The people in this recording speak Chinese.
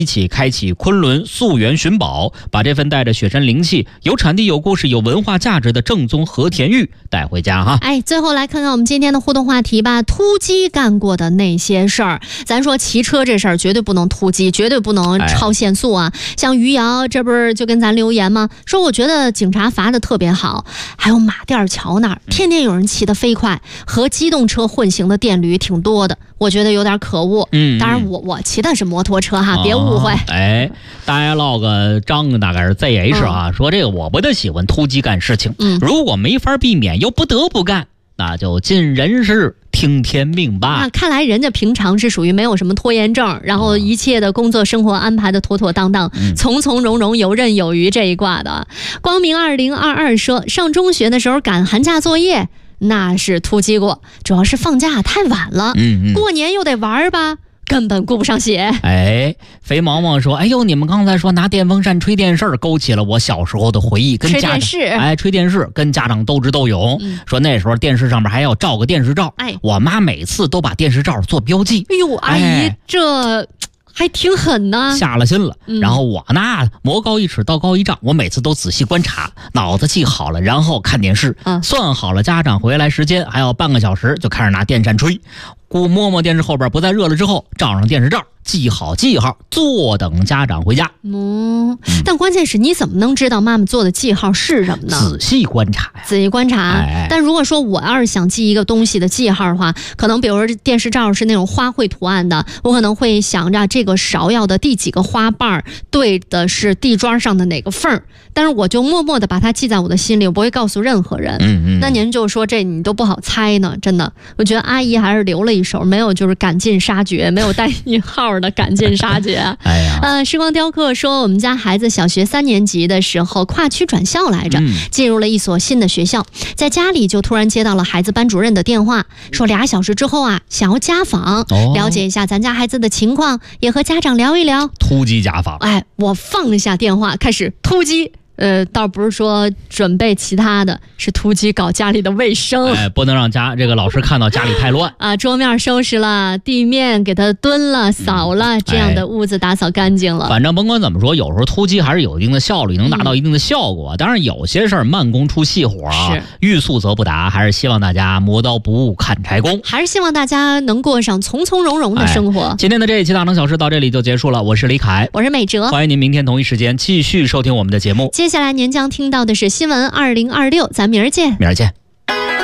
一起开启昆仑溯源寻宝，把这份带着雪山灵气、有产地、有故事、有文化价值的正宗和田玉带回家哈。 最后来看看我们今天的互动话题吧。突击干过的那些事儿，咱说骑车这事儿绝对不能突击，绝对不能超限速啊。像于瑶这不是就跟咱留言吗？说我觉得警察罚的特别好，还有马甸桥那儿天天有人骑得飞快，和机动车混行的电驴挺多的，我觉得有点可恶。当然我骑的是摩托车哈，别误会。 大家唠个章大概是 ZH 啊，说这个我不太喜欢突击干事情，如果没法避免又不得不干，那就尽人事听天命吧。 看来人家平常是属于没有什么拖延症，然后一切的工作生活安排的妥妥当当，从从容容游刃有余这一挂的。光明2022说，上中学的时候赶寒假作业那是突击过，主要是放假太晚了，过年又得玩吧，根本顾不上写。 肥毛毛说，你们刚才说拿电风扇吹电视，勾起了我小时候的回忆，跟家长吹电视跟家长斗智斗勇，说那时候电视上面还要照个电视照，我妈每次都把电视照做标记。 阿姨这还挺狠呢， 下了心了。然后我呢，魔高一尺道高一丈，我每次都仔细观察，脑子记好了，然后看电视，算好了家长回来时间还要半个小时，就开始拿电扇吹，摸摸电视后边不再热了之后，照上电视照，记好记号，坐等家长回家。 但关键是你怎么能知道妈妈做的记号是什么呢？ 仔细观察。 但如果说我要是想记一个东西的记号的话，可能比如说电视照是那种花卉图案的，我可能会想着这个芍药的第几个花瓣对的是地砖上的哪个缝儿，但是我就默默的把它记在我的心里，我不会告诉任何人。那您就说这你都不好猜呢，真的。我觉得阿姨还是留了一手，没有就是赶尽杀绝，没有带引号的赶尽杀绝。时光雕刻说，我们家孩子小学3年级的时候跨区转校来着，进入了一所新的学校，在家里就突然接到了孩子班主任的电话，说2小时之后想要家访，了解一下咱家孩子的情况，也和家长聊一聊。 突击家访。 我放下电话开始突击。倒不是说准备其他的，是突击搞家里的卫生。 不能让这个老师看到家里太乱桌面收拾了，地面给他蹲了扫了，这样的屋子打扫干净了。 反正甭管怎么说，有时候突击还是有一定的效率，能达到一定的效果。当然有些事儿慢工出细活欲速则不达，还是希望大家磨刀不误砍柴工， 还是希望大家能过上从从容容的生活。 今天的这一期大能小事到这里就结束了，我是李凯， 我是美哲， 欢迎您明天同一时间继续收听我们的节目。 接下来您将听到的是新闻2026，咱明儿见。